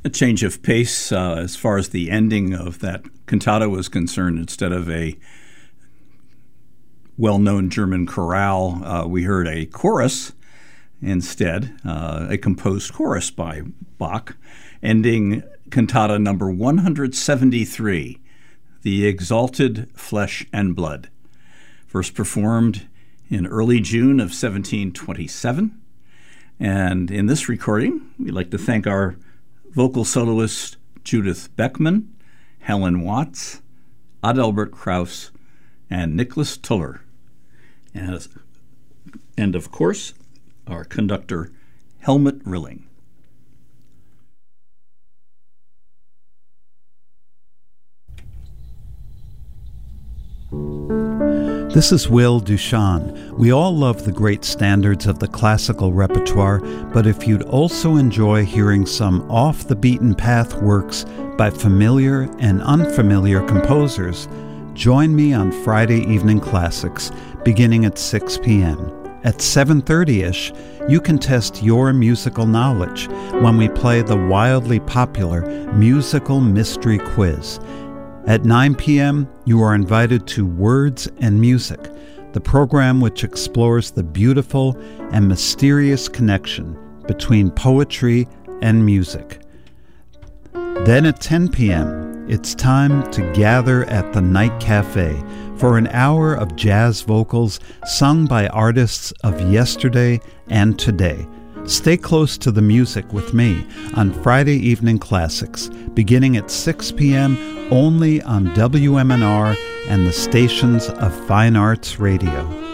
A change of pace as far as the ending of that cantata was concerned. Instead of a well-known German chorale, we heard a chorus instead, a composed chorus by Bach, ending cantata number 173, The Exalted Flesh and Blood, first performed in early June of 1727. And in this recording, we'd like to thank our vocal soloist Judith Beckman, Helen Watts, Adalbert Kraus, and Nicholas Tuller. And of course, our conductor, Helmut Rilling. This is Will Duchan. We all love the great standards of the classical repertoire, but if you'd also enjoy hearing some off-the-beaten-path works by familiar and unfamiliar composers, join me on Friday Evening Classics, beginning at 6 p.m. At 7:30-ish, you can test your musical knowledge when we play the wildly popular Musical Mystery Quiz. At 9 p.m., you are invited to Words and Music, the program which explores the beautiful and mysterious connection between poetry and music. Then at 10 p.m., it's time to gather at the Night Cafe for an hour of jazz vocals sung by artists of yesterday and today. Stay close to the music with me on Friday Evening Classics, beginning at 6 p.m. only on WMNR and the stations of Fine Arts Radio.